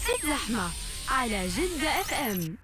في الزحمة على جدة اف ام.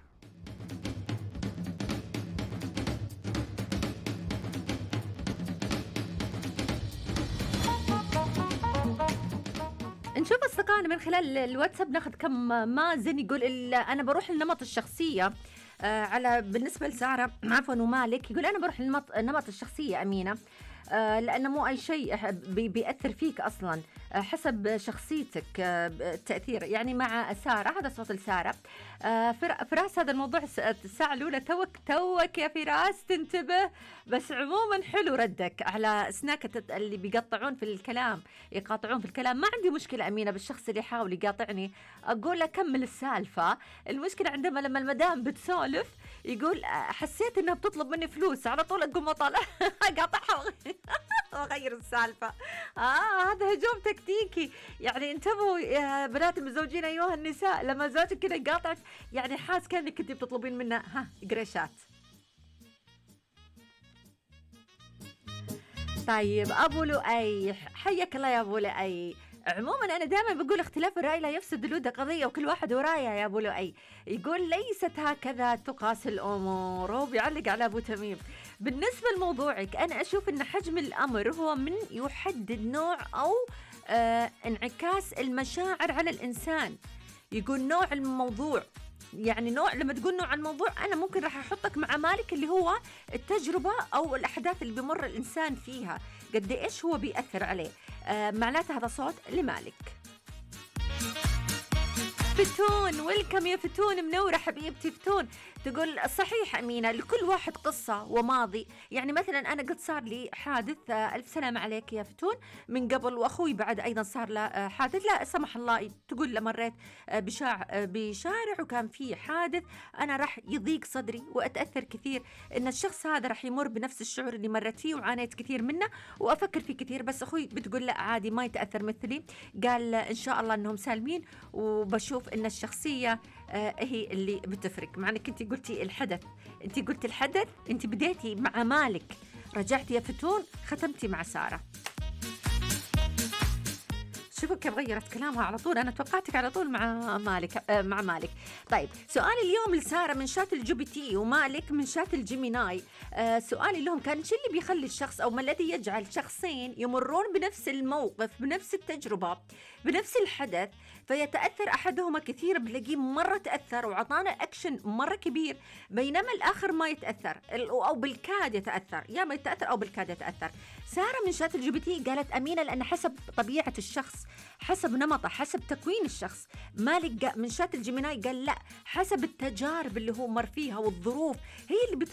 نشوف أصدقائنا من خلال الواتساب، ناخذ كم مازن يقول أنا بروح لنمط الشخصية. على بالنسبة لسارة عفوا ومالك يقول أنا بروح نمط الشخصية أمينة. لأنه مو أي شيء بيأثر فيك أصلا. حسب شخصيتك التأثير. يعني مع سارة، هذا صوت لسارة. فراس، هذا الموضوع الساعة الأولى توك يا فراس تنتبه. بس عموما حلو ردك على سناكة اللي بيقطعون في الكلام، يقاطعون في الكلام. ما عندي مشكلة أمينة بالشخص اللي يحاول يقاطعني، أقول له كمل السالفة. المشكلة عندما لما المدام بتسولف يقول حسيت إنها بتطلب مني فلوس، على طول أقوم أطلع قاطعها وأغير السالفة. هذا هجوم تكتيكي. يعني انتبهوا يا بنات المتزوجين أيها النساء، لما زوجك كذا يقاطعك يعني حاس كأنك كنتي بتطلبين منه قريشات. طيب أبو لؤي، حياك الله يا أبو لؤي. عموما أنا دائما بقول اختلاف الرأي لا يفسد الود قضية، وكل واحد ورايه يا أبو لؤي. يقول ليست هكذا تقاس الأمور، هو بيعلق على أبو تميم. بالنسبة لموضوعك، أنا أشوف أن حجم الأمر هو من يحدد نوع أو انعكاس المشاعر على الإنسان. يقول نوع الموضوع، يعني نوع، لما تقول نوع الموضوع أنا ممكن راح أحطك مع مالك اللي هو التجربة أو الأحداث اللي بيمر الإنسان فيها، قد إيش هو بيأثر عليه. معناته هذا صوت لمالك. فتون، ويلكم يا فتون، منورة حبيبتي فتون. تقول صحيح أمينة، لكل واحد قصة وماضي. يعني مثلا أنا قد صار لي حادث، ألف سلام عليك يا فتون، من قبل، وأخوي بعد أيضا صار له حادث، لا سمح الله. تقول مريت بشارع وكان في حادث، أنا راح يضيق صدري وأتأثر كثير إن الشخص هذا راح يمر بنفس الشعور اللي مرت فيه وعانيت كثير منه وأفكر فيه كثير. بس أخوي بتقول لا عادي ما يتأثر مثلي، قال إن شاء الله أنهم سالمين، وبشوف إن الشخصية هي اللي بتفرق. مع انك انت قلتي الحدث، انت قلتي الحدث، انت بديتي مع مالك، رجعتي يا فتون ختمتي مع سارة. شوفوا كيف غيرت كلامها على طول. أنا توقعتك على طول مع مالك. طيب سؤالي اليوم لسارة من شات الجي ومالك من شات الجيميناي. سؤالي لهم كان شو اللي بيخلي الشخص أو ما الذي يجعل شخصين يمرون بنفس الموقف، بنفس التجربة، بنفس الحدث، فيتأثر أحدهما كثير، بلاقيه مرة تأثر وعطانا أكشن مرة كبير، بينما الآخر ما يتأثر أو بالكاد يتأثر، يا ما يتأثر أو بالكاد يتأثر. سارة من شات الجي قالت أمينة لأن حسب طبيعة الشخص، حسب نمطه، حسب تكوين الشخص. مالك من شات الجيميناي قال لا، حسب التجارب اللي هو مر فيها والظروف هي اللي